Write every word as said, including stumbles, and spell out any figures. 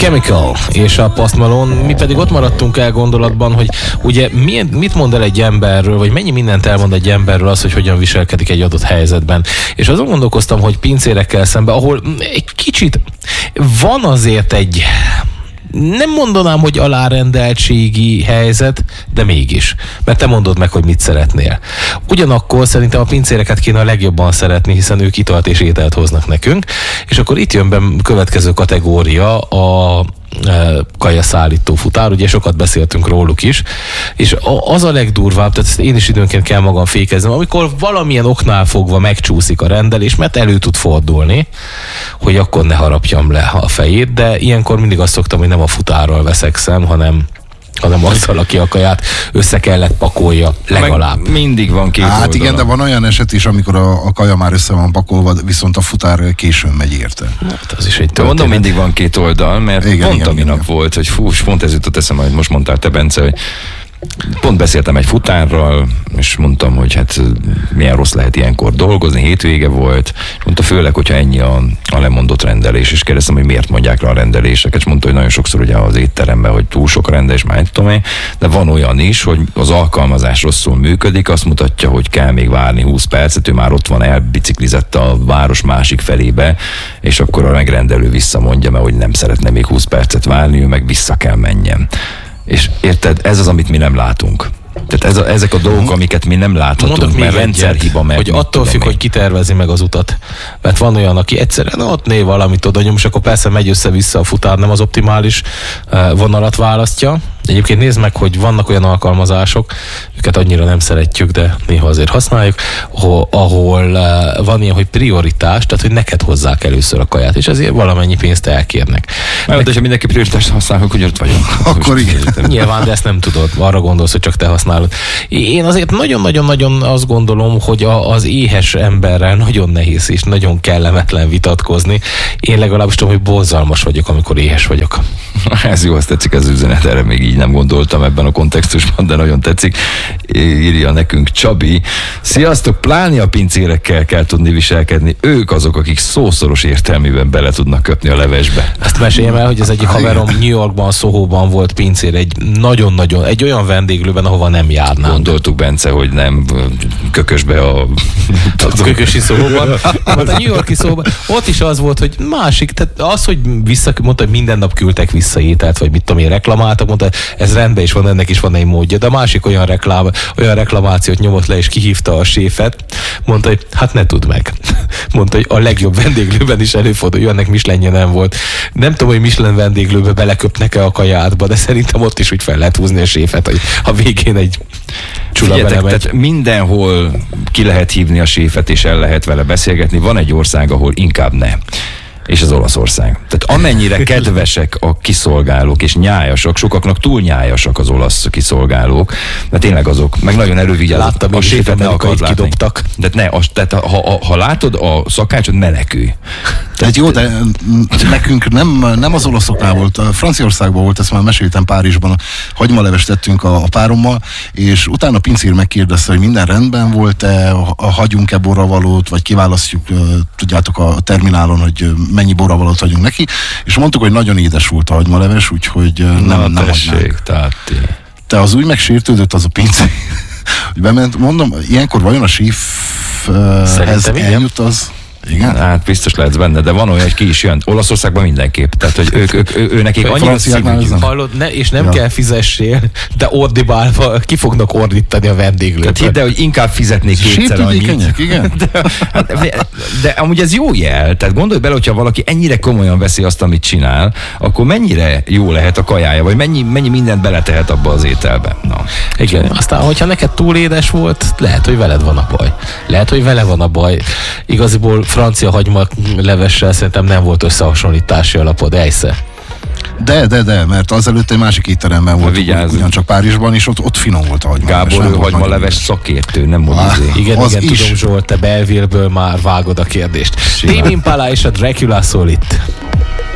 Chemical és a Post Malone, mi pedig ott maradtunk el gondolatban, hogy ugye milyen, mit mond el egy emberről, vagy mennyi mindent elmond egy emberről az, hogy hogyan viselkedik egy adott helyzetben. És azon gondolkoztam, hogy pincérekkel szemben, ahol egy kicsit van azért egy, nem mondanám, hogy alárendeltségi helyzet, de mégis. Mert te mondod meg, hogy mit szeretnél. Ugyanakkor szerintem a pincéreket kéne a legjobban szeretni, hiszen ők italt és ételt hoznak nekünk. És akkor itt jön be következő kategória, a kajaszállító futár, ugye sokat beszéltünk róluk is, és az a legdurvább, tehát ezt én is időnként kell magam fékeznem, amikor valamilyen oknál fogva megcsúszik a rendelés, mert elő tud fordulni, hogy akkor ne harapjam le a fejét, de ilyenkor mindig azt szoktam, hogy nem a futárral veszekszem, hanem hanem azzal, aki a kaját össze kellett pakolja legalább. Meg mindig van két Hát oldala. Igen, de van olyan eset is, amikor a, a kaja már össze van pakolva, viszont a futár későn megy érte. Hát az is egy történet. Mondom, mindig van két oldal, mert igen, pont a minap volt, hogy fú, pont ez jutott eszembe, hogy most mondtál te, Bence, hogy pont beszéltem egy futárral, és mondtam, hogy hát milyen rossz lehet ilyenkor dolgozni, hétvége volt, és mondta, főleg, hogyha ennyi a, a lemondott rendelés, és kérdeztem, hogy miért mondják le a rendeléseket, és mondta, hogy nagyon sokszor ugye az étteremben, hogy túl sok rendelés, már tudom én, de van olyan is, hogy az alkalmazás rosszul működik, azt mutatja, hogy kell még várni húsz percet, ő már ott van, elbiciklizett a város másik felébe, és akkor a megrendelő visszamondja, mert hogy nem szeretne még húsz percet várni, ő meg vissza kell menjen. És érted, ez az, amit mi nem látunk. Tehát ez a, ezek a dolgok, amiket mi nem láthatunk, mondok mert rendszerhiba meg. Hogy attól függ, hogy kitervezi meg az utat. Mert van olyan, aki egyszerűen ott név valamit oda nyom, és akkor persze megy össze-vissza a futár, nem az optimális vonalat választja. Egyébként nézd meg, hogy vannak olyan alkalmazások, őket annyira nem szeretjük, de néha azért használjuk, ahol, ahol van ilyen, hogy prioritás, tehát hogy neked hozzák először a kaját, és azért valamennyi pénzt elkérnek. Mert hogyha mindenki prioritást használjuk, hogy ott vagyunk. Akkor igen. Nyilván, de ezt nem tudod. Arra gondolsz, hogy csak te használod. Én azért nagyon-nagyon-nagyon azt gondolom, hogy a, az éhes emberrel nagyon nehéz és nagyon kellemetlen vitatkozni. Én legalábbis tudom, hogy borzalmas vagyok, amikor éhes vagyok. Ez jó, azt tetszik az üzenet, erre még így nem gondoltam ebben a kontextusban, de nagyon tetszik. Írja nekünk Csabi. Sziasztok, pláne a pincérekkel kell tudni viselkedni. Ők azok, akik szószoros értelmében bele tudnak köpni a levesbe. Ezt meséljem el, hogy az egyik haverom New Yorkban, Sohóban volt pincér, egy nagyon-nagyon, egy olyan vendéglőben, ahova nem járnám. Gondoltuk, Bence, hogy nem kökösbe a... a kökösi Sohóban. Hát a New Yorki Sohóban, ott is az volt, hogy másik, tehát az, hogy vissza, mondta, hogy minden nap küldtek vissza ételt, vagy mit tudom én, reklamáltak, mondta, ez rendben is van, ennek is van egy módja, de a másik olyan reklám, olyan reklamációt nyomott le, és kihívta a séfet, mondta, hogy hát ne tudd meg. Mondta, hogy a legjobb vendéglőben is előfordul, hogy ennek Michelinje nem volt. Nem tudom, hogy Michelin vendéglőbe beleköpnek-e a kajátba, de szerintem ott is úgy fel lehet húzni a séfet, hogy a végén egy csula belemegy. Tehát mindenhol ki lehet hívni a séfet, és el lehet vele beszélgetni. Van egy ország, ahol inkább ne. És az Olaszország. Tehát amennyire kedvesek a kiszolgálók és nyájasak, sokaknak túl nyájasak az olasz kiszolgálók, de tényleg azok, meg nagyon elővigyáznak. Láttam, a séfet ne akart látni. Kidobtak. De ne, az, tehát ha, ha, ha látod a szakácsot, menekülj. Tehát jó, de nekünk nem, nem az olaszoknál volt, Franciaországban volt, ezt már meséltem Párizsban, hagymalevest tettünk a, a párommal, és utána a pincér megkérdezte, hogy minden rendben volt-e, hagyunk-e borravalót, vagy kiválasztjuk, tudjátok, a terminálon, hogy mennyi borravalót hagyunk neki, és mondtuk, hogy nagyon édes volt a hagymaleves, úgyhogy nem, Na, nem tessék, tehát... Te az úgy megsértődött az a pincér, hogy bement, mondom, ilyenkor vajon a sífhez eljut az... Igen? Hát biztos lehetsz benne, de van olyan, hogy ki is jön. Olaszországban mindenképp. Tehát, hogy ők, ők, ő, ő nekik annyira szívügyük. Hallod, ne, és nem ja. kell fizessél, de ordibálva ki fognak ordítani a vendéglőben. Tehát hidd el, hogy inkább fizetnék kétszer annyit. Igen. De, de, de amúgy ez jó jel. Tehát gondolj bele, hogyha valaki ennyire komolyan veszi azt, amit csinál, akkor mennyire jó lehet a kajája, vagy mennyi, mennyi mindent beletehet abba az ételbe. Na. Igen. Aztán, hogyha neked túl édes volt, lehet, hogy veled van a baj. Lehet, hogy vele van a baj. Igaziból francia hagyma levessel szerintem nem volt összehasonlítási alapod, ejsze. De, de, de, mert azelőtt egy másik étteremben volt, ugyancsak Párizsban, és ott, ott finom volt a hagyma. Gábor, ő hagymaleves szakértő, nem mondod. Igen, igen, is. Tudom, Zsolt, te Belleville-ből már vágod a kérdést. Tame Impala és a Dracula szól itt.